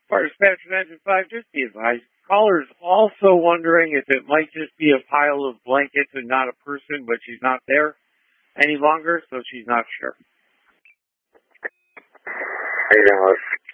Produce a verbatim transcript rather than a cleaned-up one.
Far as Pastor Engine five, just be advised. Caller's also wondering if it might just be a pile of blankets and not a person, but she's not there any longer, so she's not sure. How you doing, Liz?